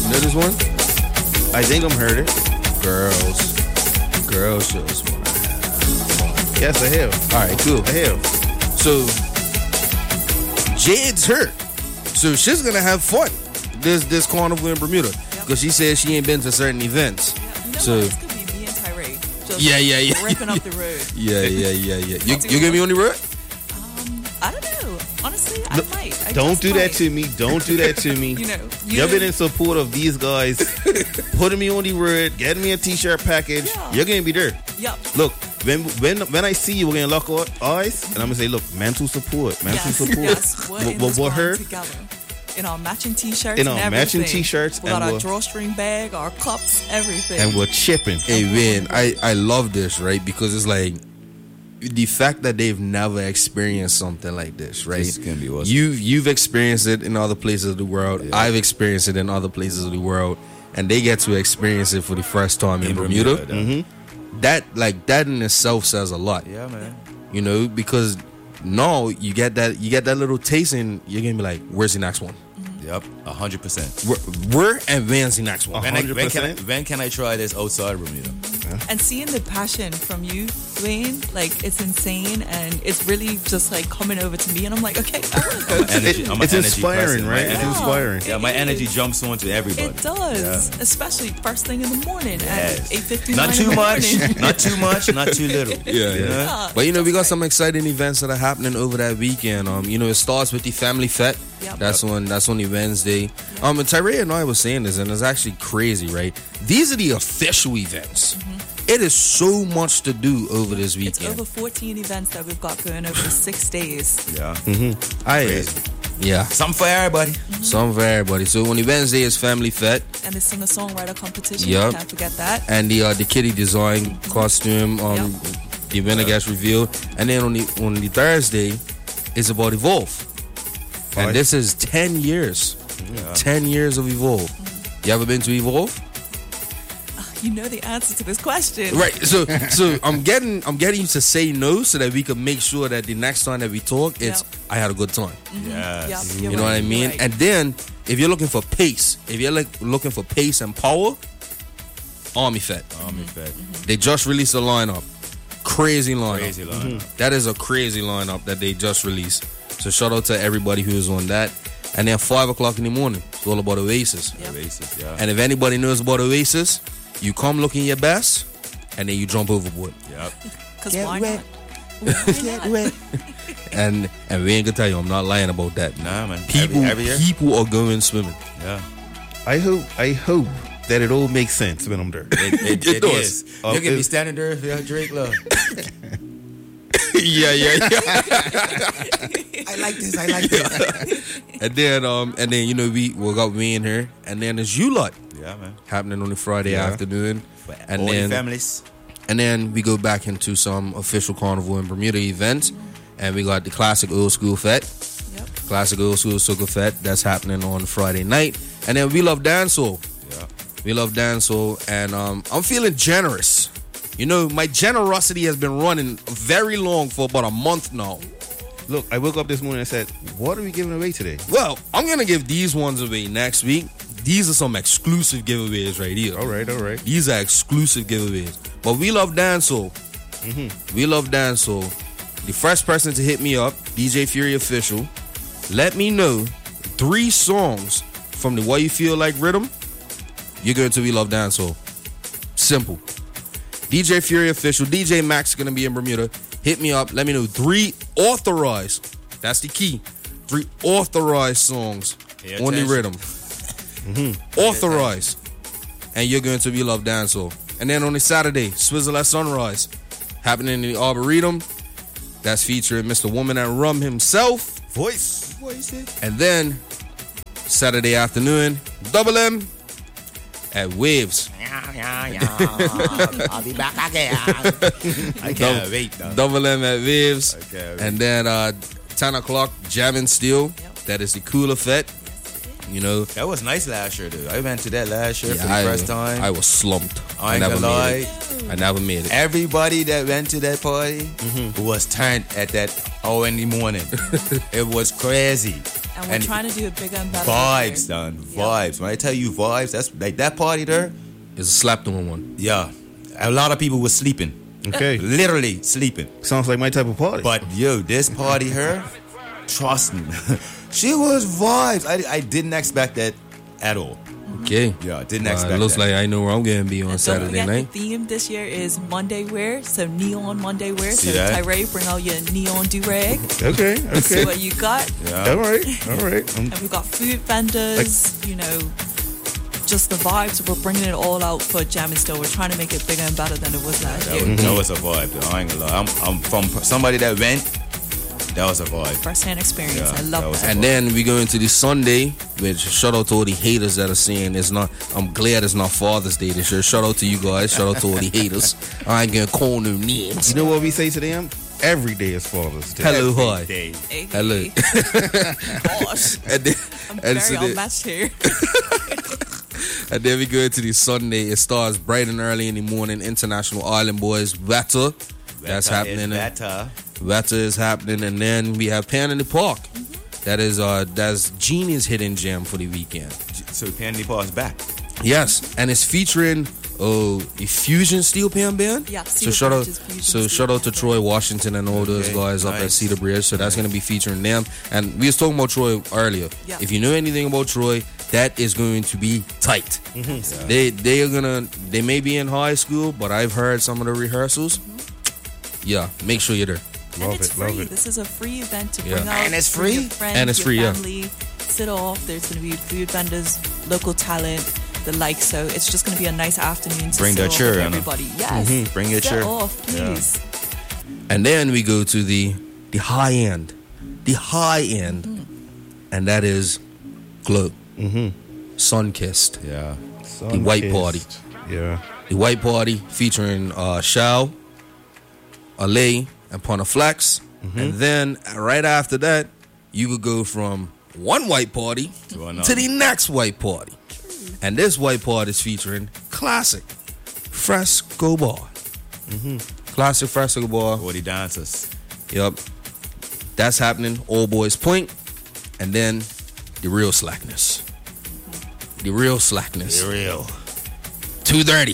know this one? I think I'm heard it. Girls shows. Yes, I have. All right, cool. I have. So Jade's her, so she's gonna have fun this carnival in Bermuda because she says she ain't been to certain events. You know So what? It's gonna be me and Tyree. Just yeah. ripping up the road. Yeah. You gonna be on the road? I don't know. Honestly, I might. I Don't just do that might. to me. Don't do that to me. You know, You've been in support of these guys, putting me on the road, getting me a t-shirt package. Yeah. You're gonna be there. Yep. Look, when I see you, we're gonna lock our eyes, and I'm gonna say, look, mental support. Yes. We're in this What her? ride together. In our matching t-shirts In and our everything. matching t-shirts We got and our we're- drawstring bag, our cups, everything. And we're chipping. Hey man, I love this, right? Because it's like the fact that they've never experienced something like this, right? This is gonna be awesome. You've experienced it in other places of the world. Yeah. I've experienced it in other places of the world, and they get to experience it for the first time in Bermuda. That in itself says a lot. Yeah, man. You know, because now you get that little taste, and you're gonna be like, "Where's the next one? Yep, 100%. Where and when's the next one?" When can I try this outside Bermuda? And seeing the passion from you, Dwayne, like it's insane, and it's really just like coming over to me, and I'm like, okay, I want to go. It's inspiring, right? It's inspiring. Yeah, my energy jumps onto everybody. It does, especially first thing in the morning at 8:59. Not too much, not too much, not too little. Yeah. But we got some exciting events that are happening over that weekend. It starts with the family fete. Yep. That's on the Wednesday. And Tyree and I was saying this, and it's actually crazy, right? These are the official events. It is so much to do over this It's weekend. over 14 events that we've got going over the 6 days. Yeah. Yeah, Something for everybody. some for everybody. So on the Wednesday is family fete, And the singer-songwriter competition, Yep. can't forget that. and the kitty design costume. The winner gets revealed, and then on the Thursday is about Evolve, and this is 10 years. 10 years of Evolve. You ever been to Evolve? You know the answer to this question. Right. So I'm getting you to say no so that we can make sure that the next time that we talk, it's I had a good time. Yes. Yep, You know what I mean? Right. And then if you're looking for pace, if you're looking for pace and power, Army Fed. Army Fed. They just released a lineup. Crazy lineup. Crazy lineup. That is a crazy lineup that they just released. So shout out to everybody who is on that. And then 5 o'clock in the morning, it's all about Oasis. Yep. Oasis, yeah. And if anybody knows about Oasis, you come looking your best, and then you jump overboard. Yep. Because why not? Why not? And we ain't gonna tell you, I'm not lying about that. Nah, man. People, every year. people are going swimming. Yeah. I hope that it all makes sense when I'm there. It It does. is. You're gonna be standing there if you're Drake love. yeah. I like this. And then we got me and her, and then there's you lot Yeah, man. happening on a Friday afternoon, For and all then the families. and then we go back into some official Carnival in Bermuda events, and we got the classic old school fete, Yep. classic old school soccer fete that's happening on Friday night, and then we love dancehall. Yeah. We love dancehall, and I'm feeling generous. My generosity has been running very long for about a month now. Look, I woke up this morning and said, what are we giving away today? Well, I'm gonna give these ones away next week. These are some exclusive giveaways right here. All right. These are exclusive giveaways. But we love dancehall. We love dancehall. The first person to hit me up, DJ Fury Official, let me know 3 songs from the Why You Feel Like rhythm. You're going to We Love Dancehall. Simple. DJ Fury Official, DJ Max is going to be in Bermuda. Hit me up. Let me know 3 authorized. That's the key. 3 authorized songs Pay on the attention. rhythm. Authorized. And you're going to be Love Dancehall. And then on the Saturday, Swizzle at Sunrise, happening in the Arboretum. That's featuring Mr. Woman and Rum himself. Voice. And then Saturday afternoon, Double M at Waves. I'll be back again. I can't wait, though. Double M at Waves. I can't wait. And then 10 o'clock, Jamming Steel. Yep. That is the Cooler Fete. That was nice last year, dude. I went to that last year for the I first time. was slumped. I ain't gonna lie. I never made it. Everybody that went to that party was turned at that hour in the morning. It was crazy. And we're And trying to do a bigger and better. Vibes, this year. son. Vibes. When I tell you vibes, that's like that party there. It's a slap doing one. Yeah. A lot of people were sleeping. Okay. Literally sleeping. Sounds like my type of party. But yo, this party here, trust me, she was vibes. I didn't expect that at all. Okay. Yeah, didn't expect It looks that. like I know where I'm going to be on And don't Saturday forget, night. the theme this year is Monday wear, so neon Monday wear. See So that? Tyree, bring out your neon do-rag. okay. See what you got. Yeah. All right. All right. And we've got food vendors, just the vibes. We're bringing it all out for Jam and Still. We're trying to make it bigger and better than it was last year. That was a vibe, though. I ain't gonna lie. I'm from somebody that went. That was a vibe. First-hand experience. Yeah, I love that was that. And then we go into the Sunday, which shout out to all the haters that are saying it's not. I'm glad it's not Father's Day this year. Shout out to you guys. Shout out to all the haters. I ain't gonna call no names. You know what we say to them? Every day is Father's Day. Hello, hi. Day. Hey, Hello. Gosh, And then, I'm and very so then- unmatched here. and then we go into the Sunday. It starts bright and early in the morning. International Island Boys Weta. That's happening. Weta is happening, and then we have Pan in the Park. That's Genius hidden gem for the weekend. So Pandy Paws back. Yes, and it's featuring the Fusion Steel Pan Band. Yeah, So Cedar shout out, Bridge's Fusion so Steel shout out to Pan Troy Washington and all those Okay, guys up at nice. Cedar Bridge. So that's going to be featuring them. And we was talking about Troy earlier. Yeah. If you know anything about Troy, that is going to be tight. They may be in high school, but I've heard some of the rehearsals. Yeah, make sure you're there. And Love it's it, love free. it. This is a free event to Yeah. bring out. And it's bring free? your friends, And it's your free, yeah. family, sit off. There's going to be food vendors, local talent, the like. So it's just going to be a nice afternoon to Bring sit that off chair, with Anna. everybody. Yes. Bring your sit chair. off, please. And then we go to the high end. The high end. And that is Glow. Sun Kissed. Yeah. The white party. Yeah. The white party featuring Shao, Ale, and Ponaflex. And then right after that, you could go from one white party To another. to the next white party. And this white party is featuring classic Fresco Bar. Classic Fresco Bar. All the dancers. Yep. That's happening. All Boys Point. And then the real slackness. The real slackness. Real. 2:30.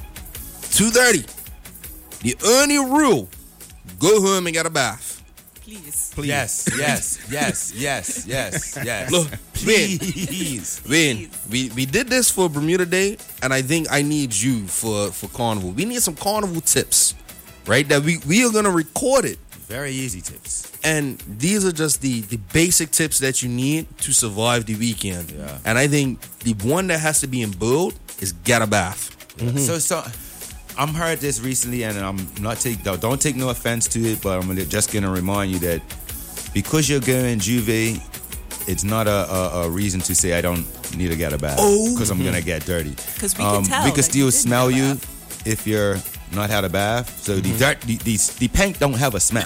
2:30. The only rule: go home and get a bath. Please. Yes, yes, yes, yes, yes, yes. Look, please. Wayne, we did this for Bermuda Day, and I think I need you for Carnival. We need some Carnival tips, right? That we are gonna record it, Very easy tips. and these are just the basic tips that you need to survive the weekend. Yeah. And I think the one that has to be in bold is get a bath. So I'm heard this recently, and I'm not don't take no offense to it, but I'm just gonna remind you that because you're going Juve, it's not a reason to say I don't need to get a bath because I'm gonna get dirty. 'Cause we can tell We can that still you didn't smell get a you bath. if you're not had a bath. So the dirt, the paint don't have a smell.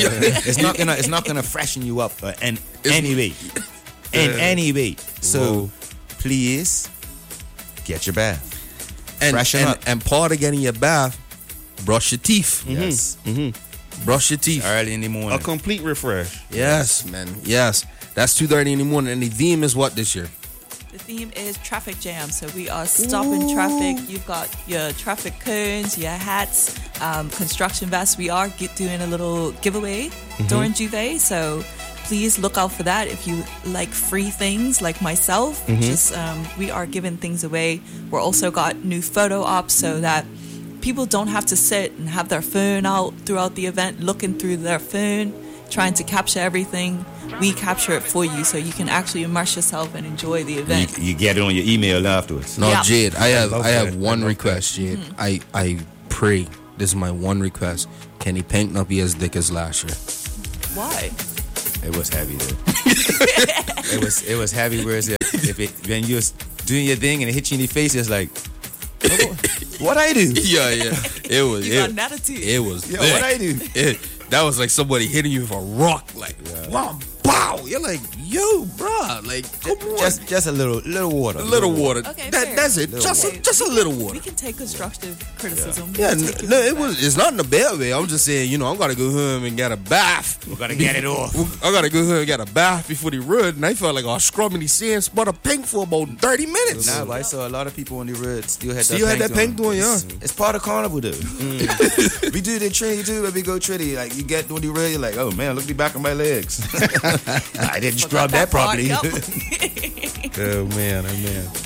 It's not gonna freshen you up in any way. In any way. So please get your bath. Freshen up. And part of getting your bath, brush your teeth. Yes. Brush your teeth. Early in the morning. A complete refresh. Yes, man. Yes. That's 2:30 in the morning. And the theme is what this year? The theme is traffic jam. So we are stopping traffic. You've got your traffic cones, your hats, construction vests. We are doing a little giveaway during Juve. So please look out for that. If you like free things like myself, just we are giving things away. We're also got new photo ops so that people don't have to sit and have their phone out throughout the event, looking through their phone, trying to capture everything. We capture it for you so you can actually immerse yourself and enjoy the event. You get it on your email afterwards. No, Yeah. Jade, I have that. one I love request, Jade. I pray. This is my one request. Can he paint not be as thick as last year? Why? It was heavy though. it was heavy. Whereas when you was doing your thing and it hit you in the face, it's like, what I do? Yeah. It was. You got an attitude. It was. Yeah, thick. what I do? That was like somebody hitting you with a rock, like wow, bow. You're like, yo, bruh, like, come on. Just a little water. A little water. Okay, That, fair. that's it. Just a little We water. can take constructive criticism. Yeah, We'll take no, feedback. it's not in a bad way. I'm just saying, I'm gonna go home and get a bath. We gotta get it off. I gotta go home and get a bath before the road, and I felt like I was scrubbing the sand spot of paint for about 30 minutes. Nah, but I saw a lot of people on the road still had Still had that paint on. on, yeah. It's part of carnival, though. We do the Trinity too. When we go Trinity, like you get on the road, you're like, oh man, look at the back of my legs. I didn't scrub that part, properly. yup. Oh man, oh man.